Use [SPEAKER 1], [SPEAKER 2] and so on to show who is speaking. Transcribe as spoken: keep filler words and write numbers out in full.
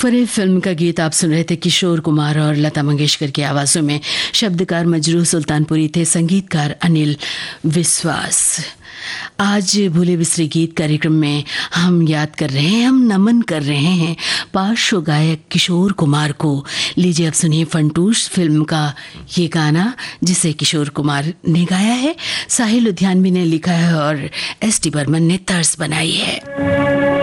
[SPEAKER 1] फरेब फिल्म का गीत आप सुन रहे थे किशोर कुमार और लता मंगेशकर की आवाज़ों में। शब्दकार मजरू सुल्तानपुरी थे, संगीतकार अनिल विश्वास। आज भूले बिसरे गीत कार्यक्रम में हम याद कर रहे हैं, हम नमन कर रहे हैं पार्श्व गायक किशोर कुमार को। लीजिए अब सुनिए फंटूश फिल्म का ये गाना जिसे किशोर कुमार ने गाया है, साहिल लुधियानवी ने लिखा है और एस टी बर्मन ने तर्ज बनाई है।